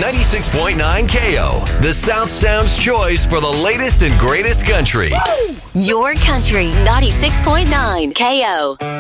96.9 KO, the South Sound's choice for the latest and greatest country. Your country 96.9 KO.